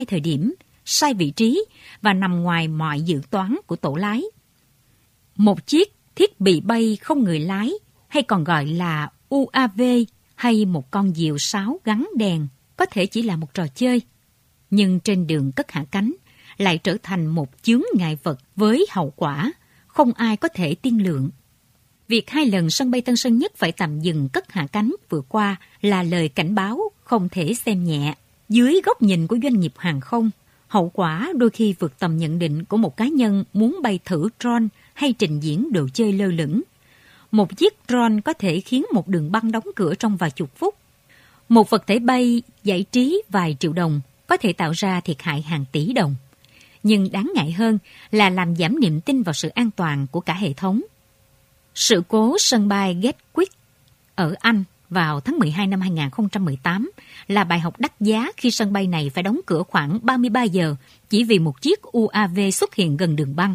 thời điểm, sai vị trí và nằm ngoài mọi dự toán của tổ lái. Một chiếc thiết bị bay không người lái, hay còn gọi là UAV, hay một con diều sáo gắn đèn, có thể chỉ là một trò chơi. Nhưng trên đường cất hạ cánh lại trở thành một chướng ngại vật với hậu quả không ai có thể tiên lượng. Việc 2 lần sân bay Tân Sơn Nhất phải tạm dừng cất hạ cánh vừa qua là lời cảnh báo không thể xem nhẹ. Dưới góc nhìn của doanh nghiệp hàng không, hậu quả đôi khi vượt tầm nhận định của một cá nhân muốn bay thử drone hay trình diễn đồ chơi lơ lửng. Một chiếc drone có thể khiến một đường băng đóng cửa trong vài chục phút. Một vật thể bay giải trí vài triệu đồng có thể tạo ra thiệt hại hàng tỷ đồng. Nhưng đáng ngại hơn là làm giảm niềm tin vào sự an toàn của cả hệ thống. Sự cố sân bay Gatwick ở Anh vào tháng 12 năm 2018 là bài học đắt giá khi sân bay này phải đóng cửa khoảng 33 giờ chỉ vì một chiếc UAV xuất hiện gần đường băng.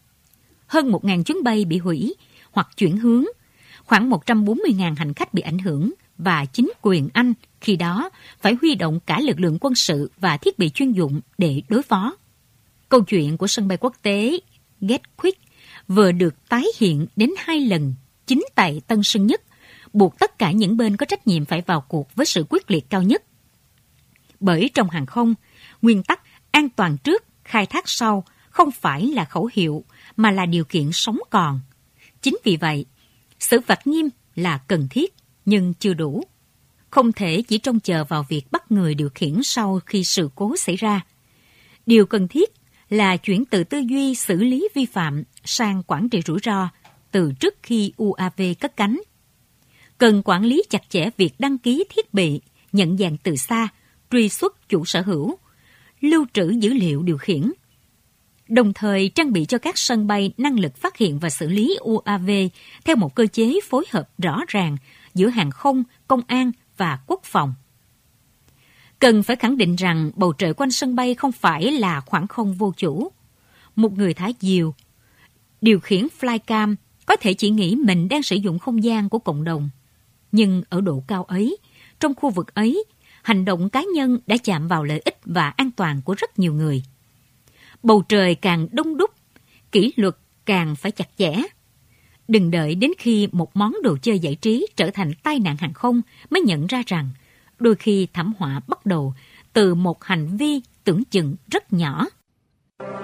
Hơn 1.000 chuyến bay bị hủy hoặc chuyển hướng, khoảng 140.000 hành khách bị ảnh hưởng và chính quyền Anh khi đó phải huy động cả lực lượng quân sự và thiết bị chuyên dụng để đối phó. Câu chuyện của sân bay quốc tế Gatwick vừa được tái hiện đến 2 lần chính tại Tân Sơn Nhất, buộc tất cả những bên có trách nhiệm phải vào cuộc với sự quyết liệt cao nhất. Bởi trong hàng không, nguyên tắc an toàn trước, khai thác sau không phải là khẩu hiệu mà là điều kiện sống còn. Chính vì vậy, xử phạt nghiêm là cần thiết nhưng chưa đủ. Không thể chỉ trông chờ vào việc bắt người điều khiển sau khi sự cố xảy ra. Điều cần thiết là chuyển từ tư duy xử lý vi phạm sang quản trị rủi ro từ trước khi UAV cất cánh. Cần quản lý chặt chẽ việc đăng ký thiết bị, nhận dạng từ xa, truy xuất chủ sở hữu, lưu trữ dữ liệu điều khiển. Đồng thời trang bị cho các sân bay năng lực phát hiện và xử lý UAV theo một cơ chế phối hợp rõ ràng giữa hàng không, công an và quốc phòng. Cần phải khẳng định rằng bầu trời quanh sân bay không phải là khoảng không vô chủ. Một người thả diều, điều khiển flycam có thể chỉ nghĩ mình đang sử dụng không gian của cộng đồng. Nhưng ở độ cao ấy, trong khu vực ấy, hành động cá nhân đã chạm vào lợi ích và an toàn của rất nhiều người. Bầu trời càng đông đúc, kỷ luật càng phải chặt chẽ. Đừng đợi đến khi một món đồ chơi giải trí trở thành tai nạn hàng không mới nhận ra rằng đôi khi thảm họa bắt đầu từ một hành vi tưởng chừng rất nhỏ.